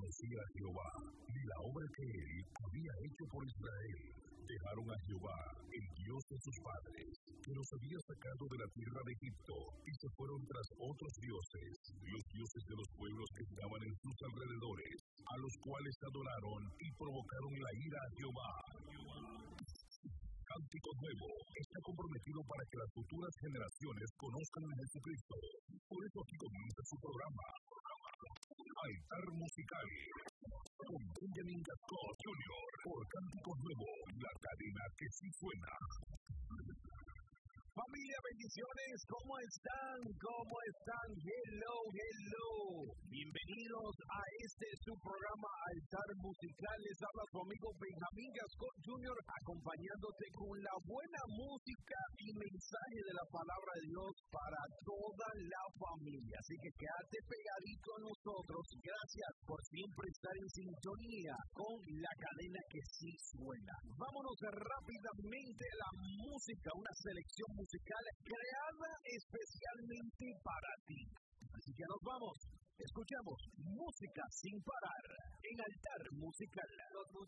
conocía a Jehová, ni la obra que él había hecho por Israel. Dejaron a Jehová, el Dios de sus padres, que los había sacado de la tierra de Egipto, y se fueron tras otros dioses, los dioses de los pueblos que estaban en sus alrededores, a los cuales adoraron y provocaron la ira a Jehová. Cántico Nuevo está comprometido para que las futuras generaciones conozcan a Jesucristo. Por eso aquí comienza su programa, Altar Musical, con Benjamin Gascón Jr. por Cántico Nuevo, la cadena que sí suena. Familia, bendiciones, ¿cómo están? ¿Cómo están? Hello, hello. Bienvenidos a su programa Altar Musical. Les habla su amigo Benjamin Gascón Jr. acompañándote con la buena música y mensaje de la palabra de Dios para toda la familia. Así que quédate pegadito a nosotros. Gracias por siempre estar en sintonía con la cadena que sí suena. Vámonos rápidamente a la música, una selección musical creada especialmente para ti. Así que nos vamos. Escuchamos música sin parar en Altar Musical. Los